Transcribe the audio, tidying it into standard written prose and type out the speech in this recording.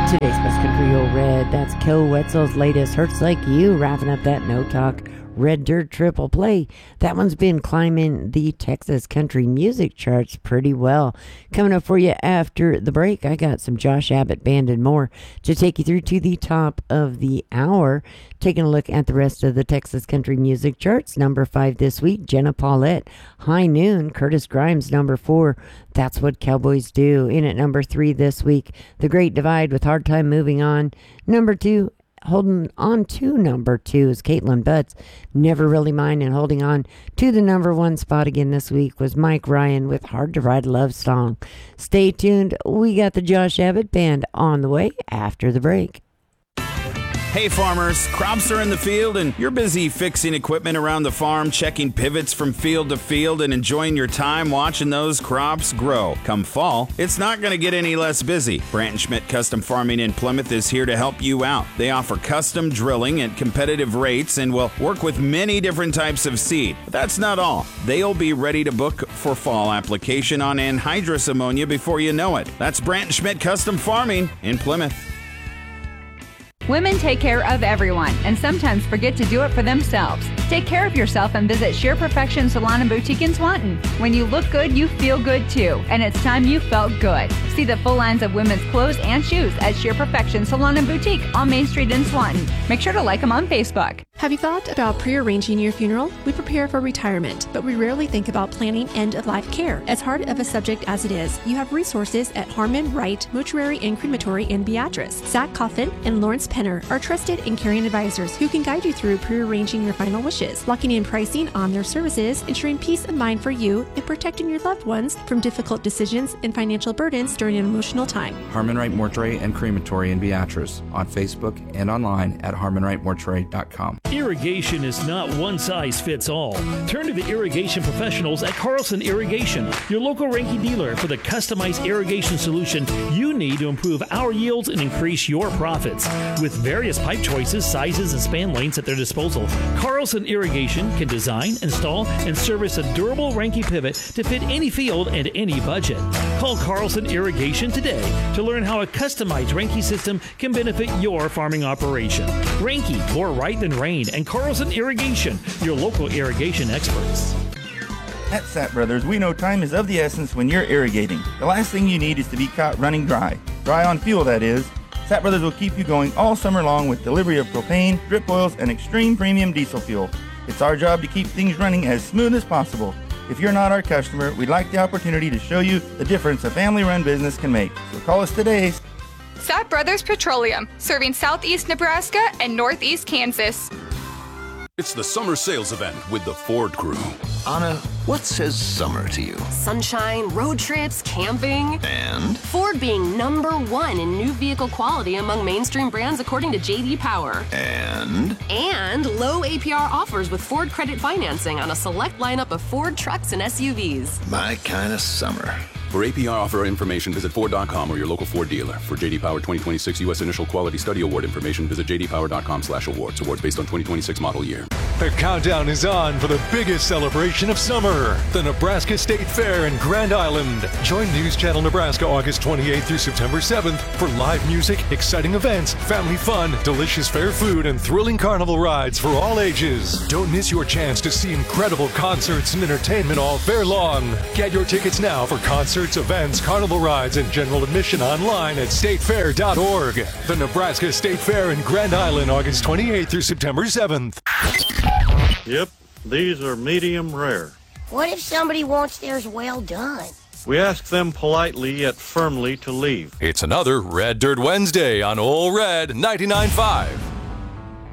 Today's Best Country Old Red, that's Kel Wetzel's latest Hurts Like You, wrapping up that No Talk Red Dirt triple play. That one's been climbing the Texas country music charts pretty well. Coming up for you after the break, I got some Josh Abbott Band and more to take you through to the top of the hour. Taking a look at the rest of the Texas country music charts. Number 5 this week, Jenna Paulette. High Noon, Curtis Grimes. Number 4, That's What Cowboys Do. In at number 3 this week, The Great Divide with Hard Time Moving On. Number 2, holding on to number 2 is Caitlin Butts, Never Really Mine, and holding on to the number 1 spot again this week was Mike Ryan with Hard to Ride Love Song. Stay tuned. We got the Josh Abbott Band on the way after the break. Hey farmers, crops are in the field and you're busy fixing equipment around the farm, checking pivots from field to field, and enjoying your time watching those crops grow. Come fall, it's not going to get any less busy. Brandt & Schmidt Custom Farming in Plymouth is here to help you out. They offer custom drilling at competitive rates and will work with many different types of seed. But that's not all. They'll be ready to book for fall application on anhydrous ammonia before you know it. That's Brandt & Schmidt Custom Farming in Plymouth. Women take care of everyone and sometimes forget to do it for themselves. Take care of yourself and visit Sheer Perfection Salon and Boutique in Swanton. When you look good, you feel good too. And it's time you felt good. See the full lines of women's clothes and shoes at Sheer Perfection Salon and Boutique on Main Street in Swanton. Make sure to like them on Facebook. Have you thought about pre-arranging your funeral? We prepare for retirement, but we rarely think about planning end-of-life care. As hard of a subject as it is, you have resources at Harmon Wright Mortuary and Crematory in Beatrice. Zach Coffin and Lawrence Penner are trusted and caring advisors who can guide you through pre-arranging your final wishes, locking in pricing on their services, ensuring peace of mind for you, and protecting your loved ones from difficult decisions and financial burdens during an emotional time. Harmon Wright Mortuary and Crematory in Beatrice on Facebook and online at harmonwrightmortuary.com. Irrigation is not one size fits all. Turn to the irrigation professionals at Carlson Irrigation, your local Ranky dealer for the customized irrigation solution you need to improve our yields and increase your profits. With various pipe choices, sizes, and span lengths at their disposal, Carlson Irrigation can design, install, and service a durable Ranky pivot to fit any field and any budget. Call Carlson Irrigation today to learn how a customized Ranky system can benefit your farming operation. Ranky, more right than rain, and Carlson Irrigation, your local irrigation experts. At Sapp Brothers, we know time is of the essence when you're irrigating. The last thing you need is to be caught running dry. Dry on fuel, that is. Sapp Brothers will keep you going all summer long with delivery of propane, drip oils, and extreme premium diesel fuel. It's our job to keep things running as smooth as possible. If you're not our customer, we'd like the opportunity to show you the difference a family-run business can make. So call us today. Sapp Brothers Petroleum, serving southeast Nebraska and northeast Kansas. It's the summer sales event with the Ford crew. Anna, what says summer to you? Sunshine, road trips, camping. And? Ford being #1 in new vehicle quality among mainstream brands according to J.D. Power. And? And low APR offers with Ford credit financing on a select lineup of Ford trucks and SUVs. My kind of summer. For APR offer information, visit Ford.com or your local Ford dealer. For J.D. Power 2026 U.S. Initial Quality Study Award information, visit jdpower.com/awards. Awards based on 2026 model year. The countdown is on for the biggest celebration of summer, the Nebraska State Fair in Grand Island. Join News Channel Nebraska August 28th through September 7th for live music, exciting events, family fun, delicious fair food, and thrilling carnival rides for all ages. Don't miss your chance to see incredible concerts and entertainment all fair long. Get your tickets now for concerts, events, carnival rides, and general admission online at statefair.org. The Nebraska State Fair in Grand Island, August 28th through September 7th. Yep, these are medium rare. What if somebody wants theirs well done? We ask them politely yet firmly to leave. It's another Red Dirt Wednesday on Ole Red 99.5.